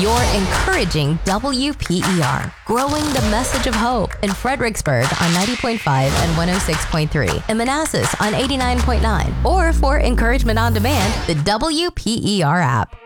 You're encouraging WPER, growing the message of hope in Fredericksburg on 90.5 and 106.3, in Manassas on 89.9, or for encouragement on demand, the WPER app.